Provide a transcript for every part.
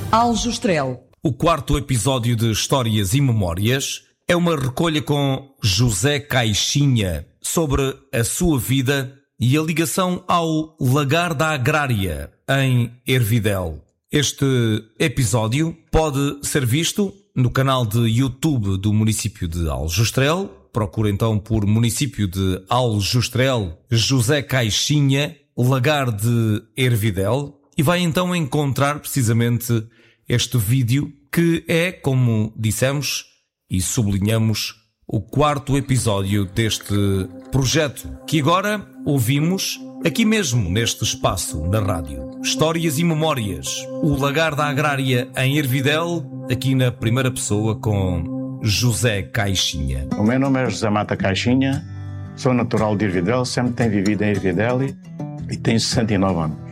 Aljustrel. O quarto episódio de Histórias e Memórias é uma recolha com José Caixinha sobre a sua vida e a ligação ao Lagar da Agrária, em Hervidel. Este episódio pode ser visto no canal de YouTube do município de Aljustrel. Procura então por município de Aljustrel, José Caixinha, Lagar de Hervidel, e vai então encontrar precisamente este vídeo que é, como dissemos e sublinhamos, o quarto episódio deste projeto, que agora ouvimos aqui mesmo neste espaço na rádio. Histórias e Memórias, o Lagar da Agrária em Hervidel, aqui na primeira pessoa com José Caixinha. O meu nome é José Mata Caixinha, sou natural de Hervidel, sempre tenho vivido em Hervidel e tenho 69 anos.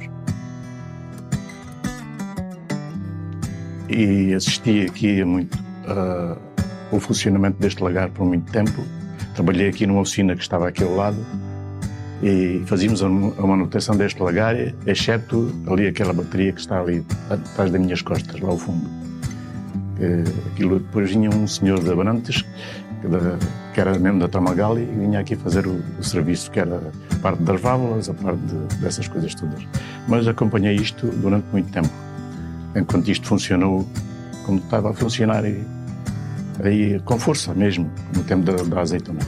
E assisti aqui muito o funcionamento deste lagar por muito tempo. Trabalhei aqui numa oficina que estava aqui ao lado e fazíamos a manutenção deste lagar, exceto ali aquela bateria que está ali atrás das minhas costas, lá ao fundo. Aquilo depois vinha um senhor de Abrantes, que era mesmo da Tomagali, e vinha aqui fazer o serviço, que era a parte das válvulas, a parte dessas coisas todas. Mas acompanhei isto durante muito tempo, enquanto isto funcionou como estava a funcionar, e aí com força mesmo, no tempo da azeitona.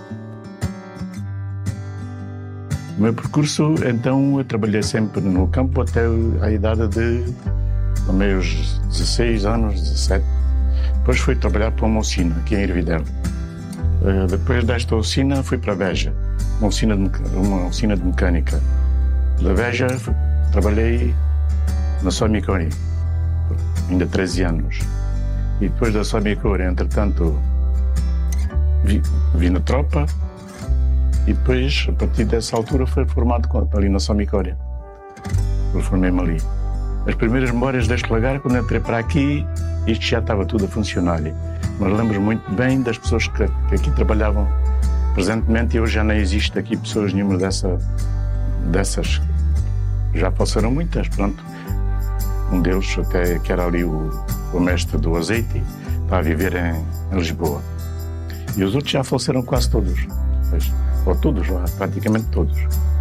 O meu percurso, então, eu trabalhei sempre no campo até a idade de meus 16 anos, 17. Depois fui trabalhar para uma oficina aqui em Hervidel. Depois desta oficina fui para a Beja, uma oficina de mecânica. Da Beja trabalhei na Somicori, ainda 13 anos. E depois da Somicori, entretanto, vi na tropa e depois, a partir dessa altura, fui formado ali na Somicori. Eu formei-me ali. As primeiras memórias deste lagar, quando entrei para aqui, isto já estava tudo a funcionar. Mas lembro muito bem das pessoas que aqui trabalhavam presentemente, e hoje já não existe aqui pessoas nenhuma dessas. Já passaram muitas, pronto. Um deles, até que era ali o mestre do azeite, está a viver em Lisboa. E os outros já faleceram quase todos. Ou todos, praticamente todos.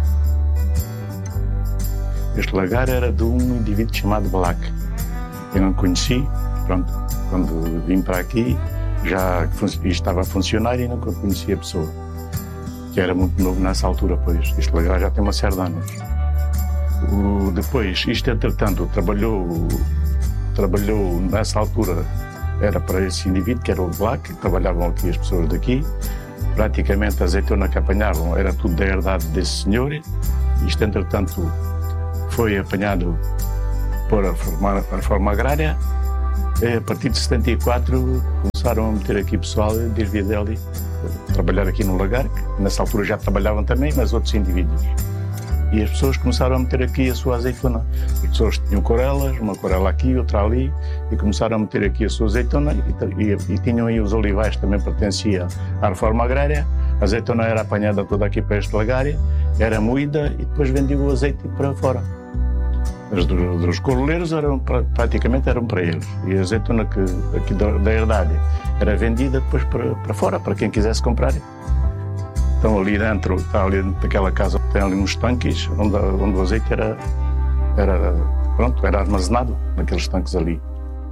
Este lagar era de um indivíduo chamado Black. Eu não conheci, pronto, quando vim para aqui já estava a funcionar e nunca conhecia a pessoa. Que era muito novo nessa altura, pois. Este lagar já tem uma série de anos. Depois, isto entretanto, trabalhou nessa altura, era para esse indivíduo, que era o Black, trabalhavam aqui as pessoas daqui. Praticamente a azeitona que apanhavam era tudo da herdade desse senhor. Isto entretanto foi apanhado por a reforma agrária. A partir de 74 começaram a meter aqui pessoal de Hervidel trabalhar aqui no lagar, que nessa altura já trabalhavam também, mas outros indivíduos. E as pessoas começaram a meter aqui a sua azeitona. As pessoas tinham corelas, uma corela aqui, outra ali, e começaram a meter aqui a sua azeitona e tinham aí os olivais, também pertencia à reforma agrária. A azeitona era apanhada toda aqui para este lagar, era moída e depois vendia o azeite para fora. As dos coroleiros praticamente eram para eles. E a azeitona aqui da herdade era vendida depois para fora, para quem quisesse comprar. Então ali dentro daquela casa, tem ali uns tanques onde o azeite era armazenado naqueles tanques ali.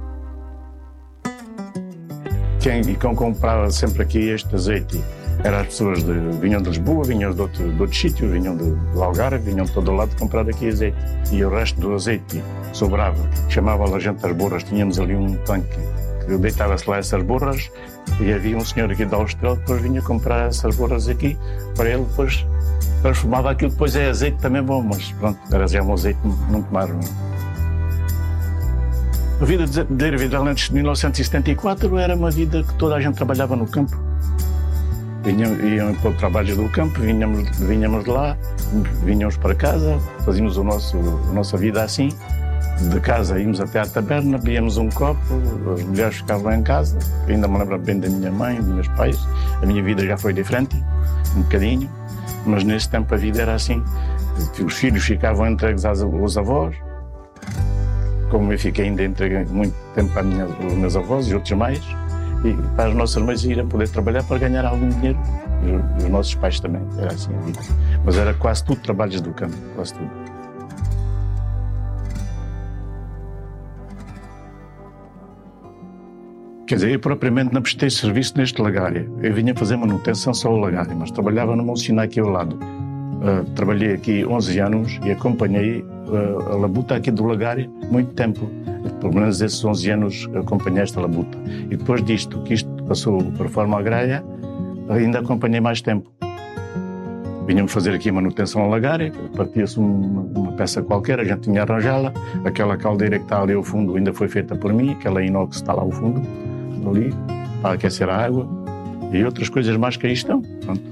Quem comprava sempre aqui este azeite eram as pessoas vinham de Lisboa, vinham de outros sítios, vinham do Algarve, vinham de todo o lado comprar aqui azeite. E o resto do azeite sobrava, chamava a gente as borras. Tínhamos ali um tanque que deitava-se lá essas borras e havia um senhor aqui de Aljustrel que depois vinha comprar essas borras aqui para ele depois transformava aquilo, depois é azeite também bom, mas pronto, era já um azeite muito mais ruim. A vida de Hervidel antes de 1974 era uma vida que toda a gente trabalhava no campo. Iam para o trabalho do campo, vinhamos de lá, vinhamos para casa, fazíamos a nossa vida assim. De casa íamos até à taberna, bebíamos um copo, as mulheres ficavam em casa. Ainda me lembro bem da minha mãe, dos meus pais. A minha vida já foi diferente, um bocadinho, mas nesse tempo a vida era assim. Os filhos ficavam entregues aos avós como eu fiquei ainda entreguei muito tempo aos meus avós e outros mais, e para as nossas mães irem poder trabalhar para ganhar algum dinheiro, e os nossos pais também, era assim a vida. Mas era quase tudo trabalhos do campo, quase tudo. Quer dizer, eu propriamente não prestei serviço neste lagário. Eu vinha fazer manutenção só ao lagário, mas trabalhava numa usina aqui ao lado. Trabalhei aqui 11 anos e acompanhei a labuta aqui do lagário muito tempo. Pelo menos esses 11 anos acompanhei esta labuta. E depois disto, que isto passou para a reforma agrária, ainda acompanhei mais tempo. Vinham fazer aqui a manutenção ao lagário, partia-se uma peça qualquer, a gente tinha arranjá-la. Aquela caldeira que está ali ao fundo ainda foi feita por mim, aquela inox que está lá ao fundo, ali, para aquecer a água, e outras coisas mais que aí estão. Pronto.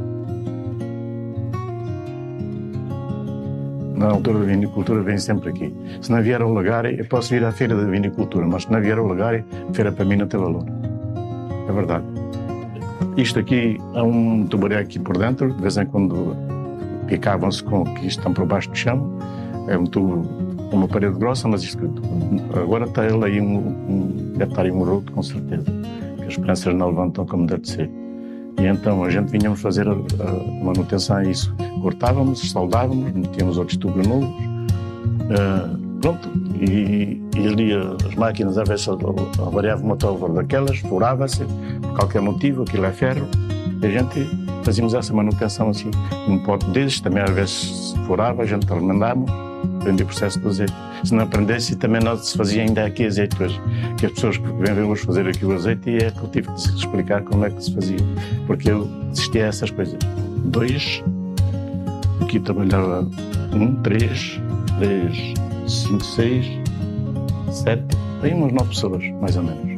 Na altura da vinicultura vem sempre aqui. Se não vier ao lagário, eu posso ir à feira da vinicultura, mas se não vier ao lagário, a feira para mim não tem valor. É verdade. Isto aqui é um tubarão aqui por dentro, de vez em quando picavam-se com o que estão por baixo do chão. É um tubo, uma parede grossa, mas isto agora está ele aí deve estar aí um roto, com certeza. Que as esperanças não levantam como deve ser. E então a gente vinha fazer a manutenção a isso. Cortávamos, soldávamos, metíamos outros tubos novos. Pronto. E ali as máquinas, às vezes, variava uma tola daquelas, furava-se, por qualquer motivo, aquilo é ferro. E a gente fazíamos essa manutenção assim. Um pote desses, também às vezes se furava, a gente remendávamos. Aprendi o processo do azeite. Se não aprendesse, também não se fazia ainda aqui azeite hoje. Que as pessoas que vêm hoje fazer aqui o azeite, e é que eu tive que explicar como é que se fazia. Porque eu assistia a essas coisas. 2, aqui trabalhava 1, 3, 5, 6, 7, tem umas 9 pessoas, mais ou menos.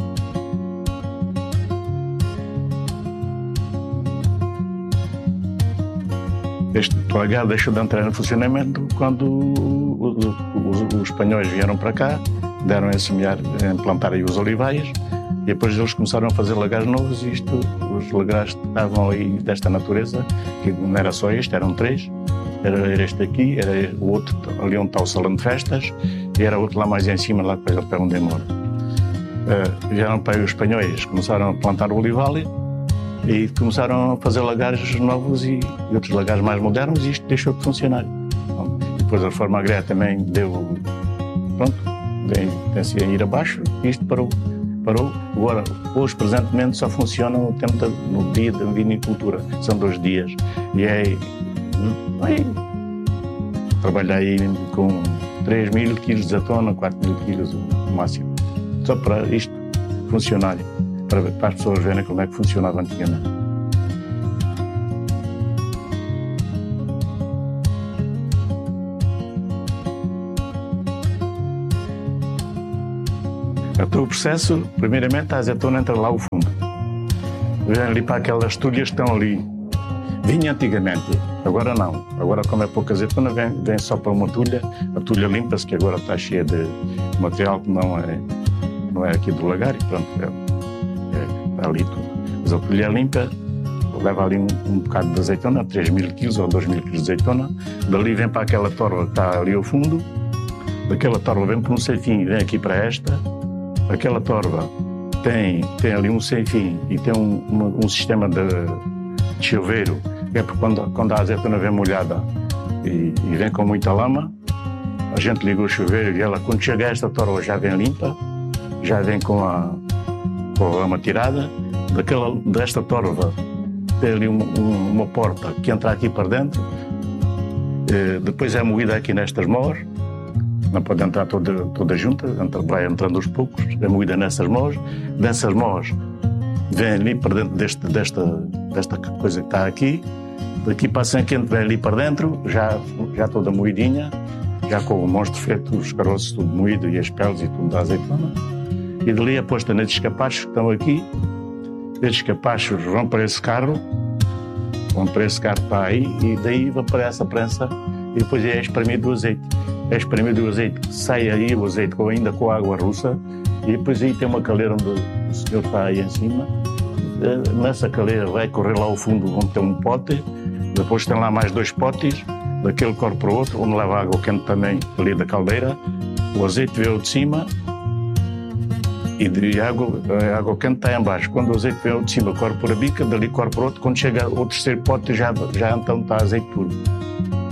Este lagar deixou de entrar em funcionamento quando os espanhóis vieram para cá, deram a semear, a implantar aí os olivais, e depois eles começaram a fazer lagares novos, e os lagares estavam aí desta natureza, que não era só este, eram 3, era este aqui, era o outro ali onde está o salão de festas, e era outro lá mais em cima, lá para onde eu moro. Vieram para aí os espanhóis, começaram a plantar o olival, e começaram a fazer lagares novos e outros lagares mais modernos, e isto deixou de funcionar. Bom, depois a reforma agrária também deu, pronto, tem-se a ir abaixo, e isto parou. Agora, hoje, presentemente, só funciona no dia da vinicultura, são 2 dias. E trabalhar aí com 3.000 quilos de azeitona, 4.000 quilos no máximo, só para isto funcionar. Para as pessoas verem como é que funcionava antigamente. Então, o processo, primeiramente, a azeitona entra lá ao fundo. Vem ali para aquelas tulhas que estão ali. Vinha antigamente, agora não. Agora, como é pouca azeitona, vem só para uma tulha. A tulha limpa-se, que agora está cheia de material que não é aqui do lagar, e pronto, ali tudo. Mas a tulha é limpa, leva ali um bocado de azeitona, 3.000 quilos ou 2.000 quilos de azeitona. Dali vem para aquela torva que está ali ao fundo. Daquela torva vem por um sem fim, vem aqui para esta. Aquela torva tem ali um sem fim e tem um sistema de chuveiro, que é porque quando a azeitona vem molhada e vem com muita lama, a gente liga o chuveiro e ela, quando chega a esta torva, já vem limpa, já vem com a lama tirada. Desta torva tem ali uma porta que entra aqui para dentro, depois é moída aqui nestas mós, não pode entrar toda junta, vai entrando aos poucos, é moída nessas mós vem ali para dentro desta coisa que está aqui, daqui para a sangue quente vem ali para dentro, já toda moidinha, já com o monstro feito, os caroços tudo moído e as peles e tudo da azeitona. E dali é posta nesses capachos que estão aqui. Estes capachos vão para esse carro para aí, e daí vai para essa prensa, e depois é espremido o azeite. É espremido o azeite, sai aí o azeite ainda com água russa, e depois aí tem uma caleira onde o senhor está aí em cima. Nessa caleira vai correr lá ao fundo, onde tem um pote, depois tem lá mais 2 potes, daquele corre para o outro, onde leva água quente também ali da caldeira. o azeite veio de cima e a água quente está em baixo. Quando o azeite veio de cima, corre por a bica, dali corre por outro. Quando chega ao terceiro pote, já então está azeite puro.